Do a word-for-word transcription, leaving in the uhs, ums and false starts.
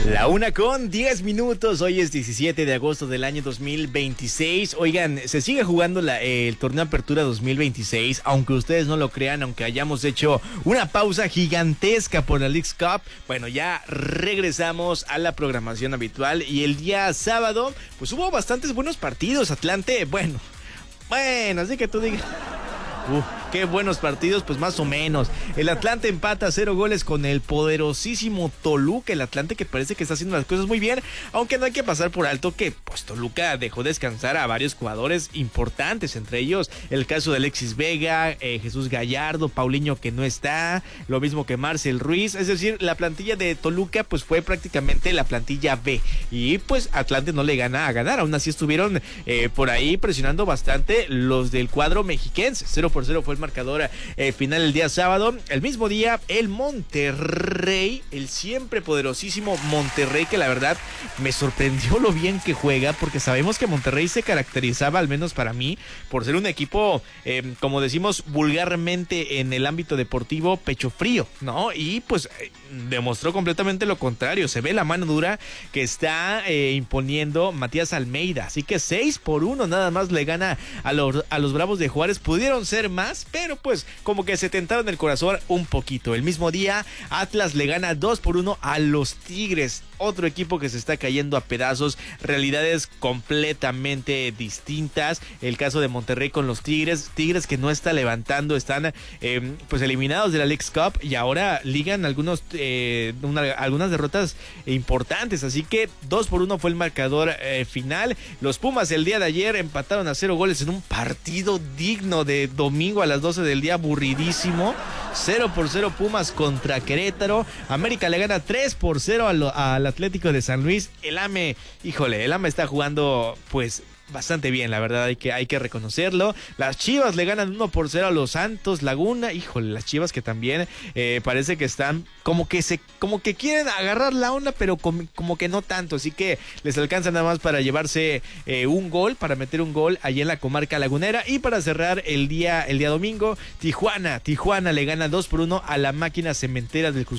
La una con diez minutos, hoy es diecisiete de agosto del año dos mil veintiséis. Oigan, se sigue jugando la, eh, el torneo Apertura dos mil veintiséis, aunque ustedes no lo crean, aunque hayamos hecho una pausa gigantesca por la Leagues Cup. Bueno, ya regresamos a la programación habitual y el día sábado, pues hubo bastantes buenos partidos. Atlante, bueno, bueno, así que tú digas... Uh, qué buenos partidos, pues más o menos. El Atlante empata a cero goles con el poderosísimo Toluca. El Atlante que parece que está haciendo las cosas muy bien, aunque no hay que pasar por alto que pues Toluca dejó descansar a varios jugadores importantes, entre ellos el caso de Alexis Vega, eh, Jesús Gallardo, Paulinho que no está, lo mismo que Marcel Ruiz. Es decir, la plantilla de Toluca pues fue prácticamente la plantilla B y pues Atlante no le gana a ganar. Aún así estuvieron eh, por ahí presionando bastante los del cuadro mexiquense. Cero por cero fue el marcador eh, final el día sábado. El mismo día el Monterrey, el siempre poderosísimo Monterrey, que la verdad me sorprendió lo bien que juega, porque sabemos que Monterrey se caracterizaba, al menos para mí, por ser un equipo eh, como decimos vulgarmente en el ámbito deportivo, pecho frío, ¿no? Y pues eh, demostró completamente lo contrario. Se ve la mano dura que está eh, imponiendo Matías Almeida, así que seis por uno nada más le gana a los, a los Bravos de Juárez. Pudieron ser más, pero pues como que se tentaron el corazón un poquito. El mismo día Atlas le gana dos por uno a los Tigres, otro equipo que se está cayendo a pedazos, realidades completamente distintas. El caso de Monterrey con los Tigres, Tigres que no está levantando, están eh, pues eliminados de la Leagues Cup y ahora ligan algunos eh, una, algunas derrotas importantes, así que dos por uno fue el marcador eh, final. Los Pumas el día de ayer empataron a cero goles en un partido digno de domingo a las doce del día, aburridísimo. Cero por cero Pumas contra Querétaro. América le gana tres por cero al, al Atlético de San Luis. El AME, híjole, el AME está jugando pues bastante bien, la verdad, hay que, hay que reconocerlo. Las Chivas le ganan uno por cero a los Santos Laguna. Híjole, las Chivas que también eh, parece que están como que se, como que quieren agarrar la onda, pero como, como que no tanto, así que les alcanza nada más para llevarse eh, un gol, para meter un gol allí en la comarca lagunera. Y para cerrar el día, el día domingo, Tijuana, Tijuana le gana dos por uno a la Máquina Cementera del Cruz